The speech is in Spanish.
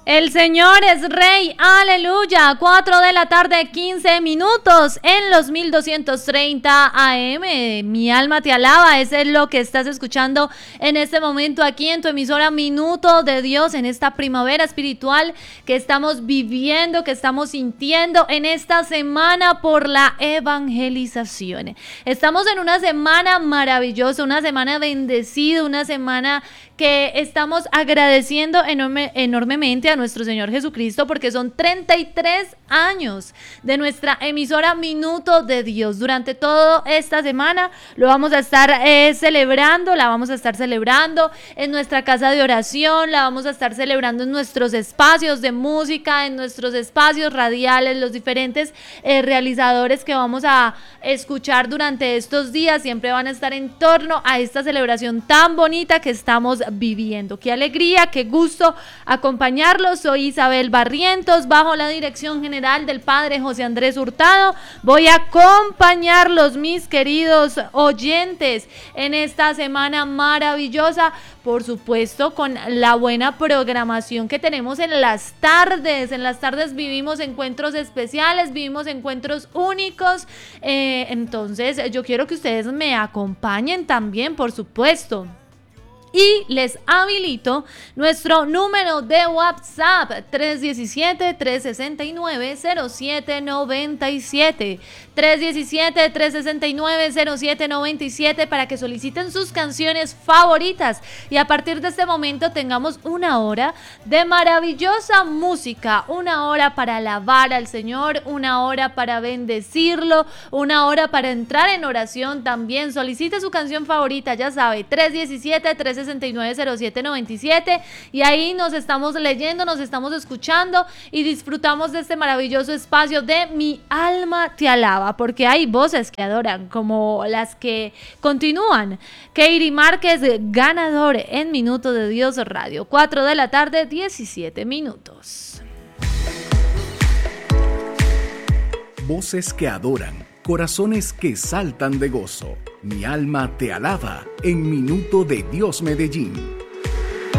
El Señor es Rey, aleluya. 4 de la tarde, 15 minutos en los 1230 AM. Mi alma te alaba, ese es lo que estás escuchando en este momento aquí en tu emisora Minuto de Dios, en esta primavera espiritual que estamos viviendo, que estamos sintiendo en esta semana por la evangelización. Estamos en una semana maravillosa, una semana bendecida, una semana que estamos agradeciendo enormemente a nuestro Señor Jesucristo porque son 33 años de nuestra emisora Minuto de Dios. Durante toda esta semana lo vamos a estar celebrando, la vamos a estar celebrando en nuestra casa de oración, la vamos a estar celebrando en nuestros espacios de música, en nuestros espacios radiales, los diferentes realizadores que vamos a escuchar durante estos días siempre van a estar en torno a esta celebración tan bonita que estamos viviendo. Qué alegría, qué gusto acompañarlos. Soy Isabel Barrientos, bajo la dirección general del Padre José Andrés Hurtado. Voy a acompañarlos, mis queridos oyentes, en esta semana maravillosa, por supuesto, con la buena programación que tenemos en las tardes. En las tardes vivimos encuentros especiales, vivimos encuentros únicos. Entonces, yo quiero que ustedes me acompañen también, por supuesto. Y les habilito nuestro número de WhatsApp 317-369-0797 317-369-0797 para que soliciten sus canciones favoritas y a partir de este momento tengamos una hora de maravillosa música, una hora para alabar al Señor, una hora para bendecirlo, una hora para entrar en oración también. Solicite su canción favorita, ya sabe, 317-369-0797 y ahí nos estamos leyendo, nos estamos escuchando y disfrutamos de este maravilloso espacio de Mi Alma Te Alaba, porque hay voces que adoran como las que continúan. Keiri Márquez, ganador en Minuto de Dios Radio, 4 de la tarde, 17 minutos. Voces que adoran, corazones que saltan de gozo. Mi alma te alaba en Minuto de Dios Medellín.